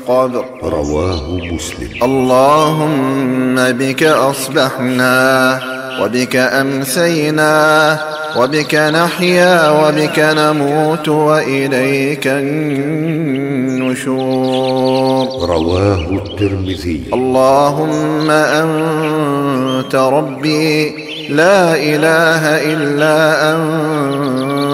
القبر. رواه مسلم. اللهم بك أصبحنا وبك أمسينا وبك نحيا وبك نموت وإليك النشور. رواه الترمذي. اللهم أنت ربي لا إله إلا أنت